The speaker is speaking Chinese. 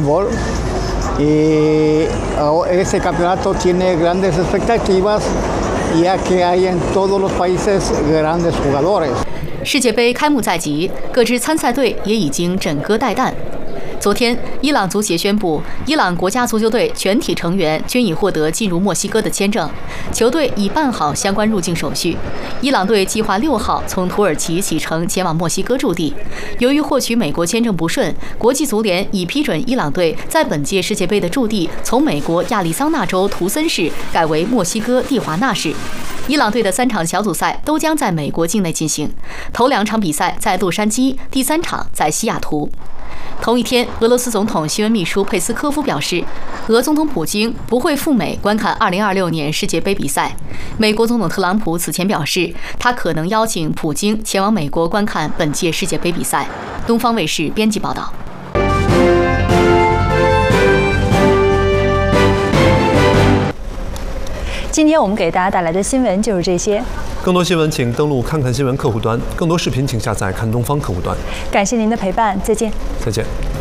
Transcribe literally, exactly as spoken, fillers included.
fútbol y ese campeonato tiene grandes expectativas, ya que hay en todos los países grandes jugadores. 世界杯开幕在即，各支参赛队也已经枕戈待旦。昨天，伊朗足协宣布，伊朗国家足球队全体成员均已获得进入墨西哥的签证，球队已办好相关入境手续。伊朗队计划六号从土耳其启程前往墨西哥驻地。由于获取美国签证不顺，国际足联已批准伊朗队在本届世界杯的驻地从美国亚利桑那州图森市改为墨西哥蒂华纳市。伊朗队的三场小组赛都将在美国境内进行，头两场比赛在洛杉矶，第三场在西雅图。同一天，俄罗斯总统新闻秘书佩斯科夫表示，俄总统普京不会赴美观看二零二六年世界杯比赛。美国总统特朗普此前表示，他可能邀请普京前往美国观看本届世界杯比赛。东方卫视编辑报道。 今天我们给大家带来的新闻就是这些。 更多新闻请登录看看新闻客户端，更多视频请下载看东方客户端。 感谢您的陪伴，再见。 再见。